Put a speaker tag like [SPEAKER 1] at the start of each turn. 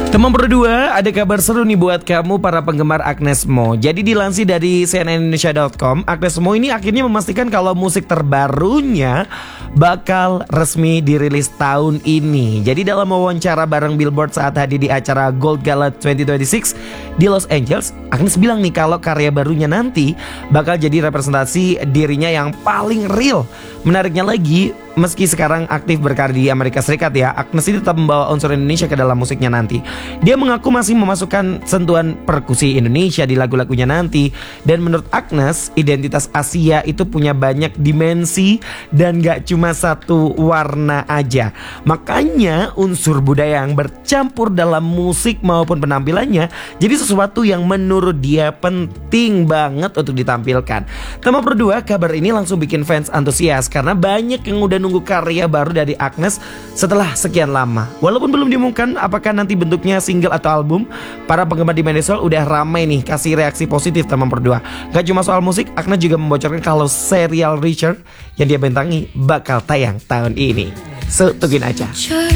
[SPEAKER 1] Teman berdua, ada kabar seru nih buat kamu para penggemar Agnes Mo. Jadi dilansir dari cnnindonesia.com, Agnes Mo ini akhirnya memastikan kalau musik terbarunya bakal resmi dirilis tahun ini. Jadi dalam wawancara bareng Billboard saat hadir di acara Gold Gala 2026 di Los Angeles, Agnes bilang nih kalau karya barunya nanti bakal jadi representasi dirinya yang paling real. Menariknya lagi, meski sekarang aktif berkarir di Amerika Serikat ya, Agnes ini tetap membawa unsur Indonesia ke dalam musiknya nanti. Dia mengaku masih memasukkan sentuhan perkusi Indonesia di lagu-lagunya nanti. Dan menurut Agnes, identitas Asia itu punya banyak dimensi dan gak cuma satu warna aja. Makanya unsur budaya yang bercampur dalam musik maupun penampilannya jadi sesuatu yang menurut dia penting banget untuk ditampilkan. Teman berdua, kabar ini langsung bikin fans antusias karena banyak yang udah nunggu karya baru dari Agnes setelah sekian lama. Walaupun belum diumumkan apakah nanti bentuknya single atau album, para penggemar di media sosial udah ramai nih kasih reaksi positif teman berdua. Gak cuma soal musik, Agnes juga membocorkan kalau serial Richard yang dia bentangi bakal tayang tahun ini. So, tungguin aja.